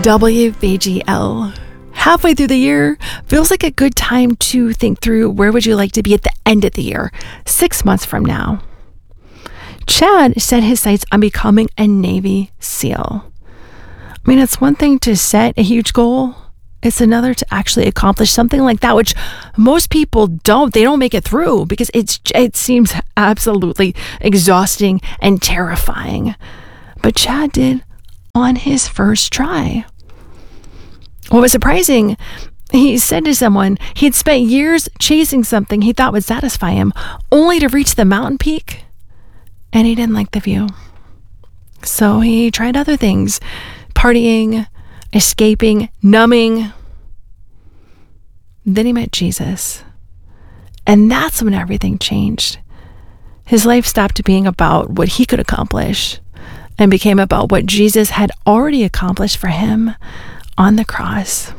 WBGL. Halfway through the year feels like a good time to think through where would you like to be at the end of the year, 6 months from now. Chad set his sights on becoming a Navy SEAL. I mean, it's one thing to set a huge goal. It's another to actually accomplish something like that, which most people don't. They don't make it through because it seems absolutely exhausting and terrifying. But Chad did on his first try. What was surprising, he said to someone he had spent years chasing something he thought would satisfy him, only to reach the mountain peak, and he didn't like the view. So he tried other things, partying, escaping, numbing. Then he met Jesus. And that's when everything changed. His life stopped being about what he could accomplish and became about what Jesus had already accomplished for him on the cross.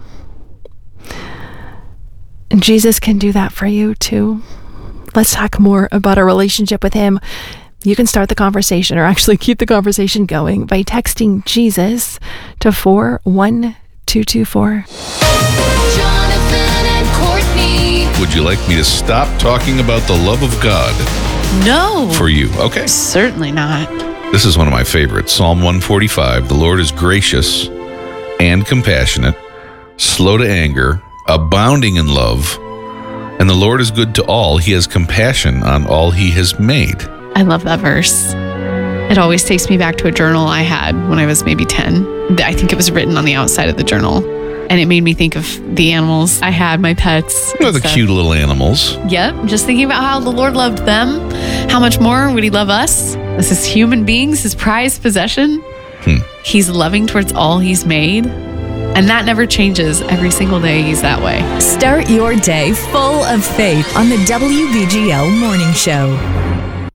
And Jesus can do that for you too. Let's talk more about our relationship with him. You can start the conversation, or actually keep the conversation going, by texting Jesus to 41224. Jonathan and Courtney. Would you like me to stop talking about the love of God No. for you? Okay. Certainly not. This is one of my favorites. Psalm 145. The Lord is gracious and compassionate, slow to anger, abounding in love, and the Lord is good to all. He has compassion on all he has made. I love that verse. It always takes me back to a journal I had when I was maybe 10. I think it was written on the outside of the journal. And it made me think of the animals I had, my pets. They're the cute little animals. Yep. Just thinking about how the Lord loved them. How much more would he love us as his human beings, his prized possession? He's loving towards all he's made. And that never changes. Every single day he's that way. Start your day full of faith on the WBGL Morning Show.